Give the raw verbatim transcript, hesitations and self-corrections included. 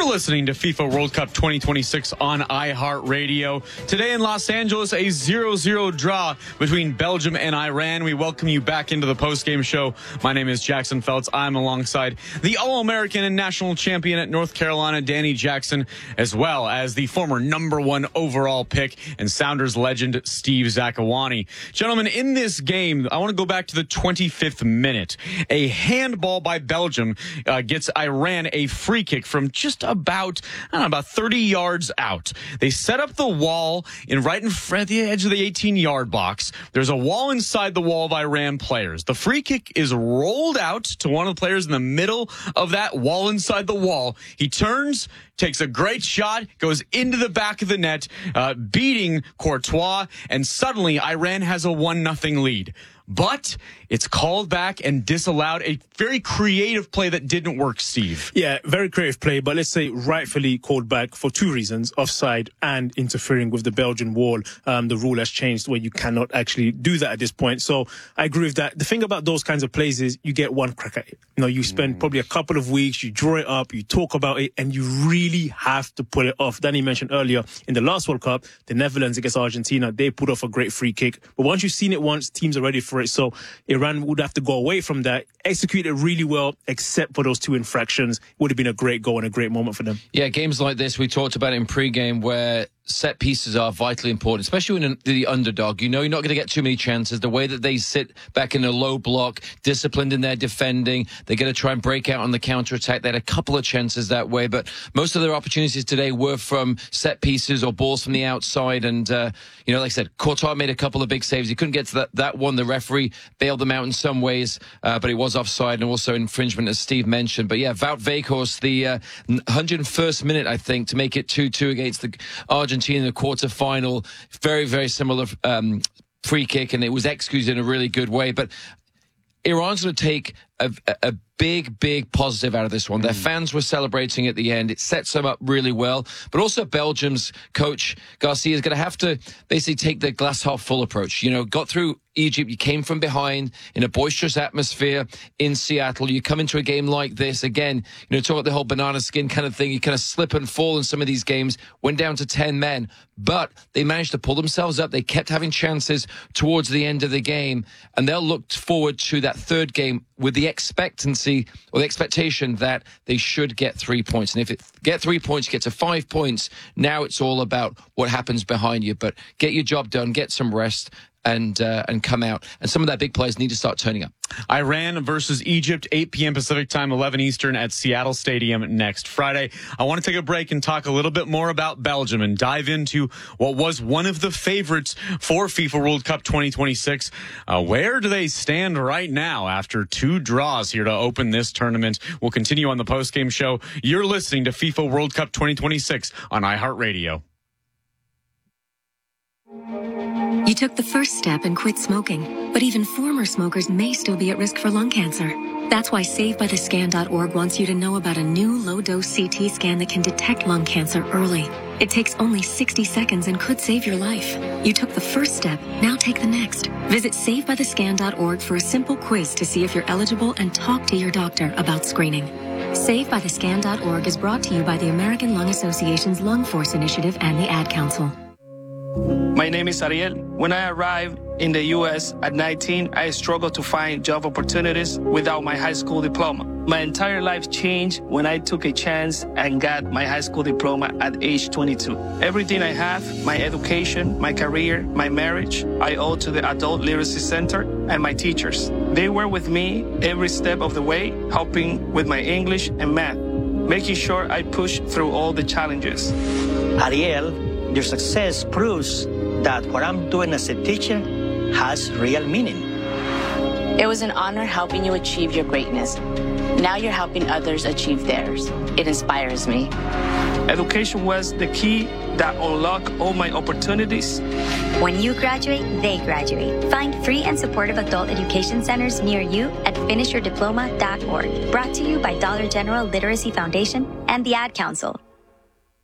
You're listening to FIFA World Cup twenty twenty-six on iHeartRadio. Today in Los Angeles, a zero zero draw between Belgium and Iran. We welcome you back into the postgame show. My name is Jackson Feltz. I'm alongside the All-American and national champion at North Carolina, Danny Jackson, as well as the former number one overall pick and Sounders legend, Steve Zakawani. Gentlemen, in this game, I want to go back to the twenty-fifth minute. A handball by Belgium uh, gets Iran a free kick from just about, I don't know, about thirty yards out. They set up the wall in right in front, at the edge of the eighteen-yard box. There's a wall inside the wall of Iran players. The free kick is rolled out to one of the players in the middle of that wall inside the wall. He turns, takes a great shot, goes into the back of the net, uh, beating Courtois, and suddenly Iran has a one nothing lead. But it's called back and disallowed. A very creative play that didn't work, Steve. Yeah, very creative play, but let's say rightfully called back for two reasons, offside and interfering with the Belgian wall. Um, the rule has changed where you cannot actually do that at this point. So I agree with that. The thing about those kinds of plays is you get one crack at it. You know, you spend mm. probably a couple of weeks, you draw it up, you talk about it, and you really have to pull it off. Danny mentioned earlier, in the last World Cup, the Netherlands against Argentina, they put off a great free kick. But once you've seen it once, teams are ready for it. So Iran would have to go away from that, execute it really well, except for those two infractions. It would have been a great goal and a great moment for them. Yeah, games like this, we talked about it in pre-game, where set pieces are vitally important, especially when the underdog. You know you're not going to get too many chances. The way that they sit back in a low block, disciplined in their defending, they're going to try and break out on the counter-attack. They had a couple of chances that way, but most of their opportunities today were from set pieces or balls from the outside. And, uh, you know, like I said, Courtois made a couple of big saves. He couldn't get to that, that one. The referee bailed them out in some ways, uh, but it was offside and also infringement, as Steve mentioned. But, yeah, Wout Weghorst, the uh, one hundred first minute, I think, to make it two two against the Argentina in the quarter-final. Very, very similar um, free kick, and it was executed in a really good way. But Iran's going to take a, a big, big positive out of this one. Their fans were celebrating at the end. It sets them up really well. But also Belgium's coach, Garcia, is going to have to basically take the glass half full approach. You know, got through Egypt, you came from behind in a boisterous atmosphere in Seattle. You come into a game like this, again, you know, talk about the whole banana skin kind of thing. You kind of slip and fall in some of these games, went down to ten men, but they managed to pull themselves up. They kept having chances towards the end of the game, and they'll look forward to that third game with the expectancy or the expectation that they should get three points. And if it get three points, you get to five points. Now it's all about what happens behind you. But get your job done, get some rest, and uh, and come out. And some of that big players need to start turning up. Iran versus Egypt, eight p.m. Pacific time, eleven Eastern at Seattle Stadium next Friday. I want to take a break and talk a little bit more about Belgium and dive into what was one of the favorites for FIFA World Cup twenty twenty-six. Uh, where do they stand right now after two draws here to open this tournament? We'll continue on the postgame show. You're listening to FIFA World Cup twenty twenty-six on iHeartRadio. You took the first step and quit smoking, but even former smokers may still be at risk for lung cancer. That's why Save By The Scan dot org wants you to know about a new low-dose C T scan that can detect lung cancer early. It takes only sixty seconds and could save your life. You took the first step, now take the next. Visit Save By The Scan dot org for a simple quiz to see if you're eligible and talk to your doctor about screening. Save By The Scan dot org is brought to you by the American Lung Association's Lung Force Initiative and the Ad Council. My name is Ariel. When I arrived in the U S at nineteen, I struggled to find job opportunities without my high school diploma. My entire life changed when I took a chance and got my high school diploma at age twenty-two. Everything I have, my education, my career, my marriage, I owe to the Adult Literacy Center and my teachers. They were with me every step of the way, helping with my English and math, making sure I pushed through all the challenges. Ariel, your success proves that what I'm doing as a teacher has real meaning. It was an honor helping you achieve your greatness. Now you're helping others achieve theirs. It inspires me. Education was the key that unlocked all my opportunities. When you graduate, they graduate. Find free and supportive adult education centers near you at finish your diploma dot org. Brought to you by Dollar General Literacy Foundation and the Ad Council.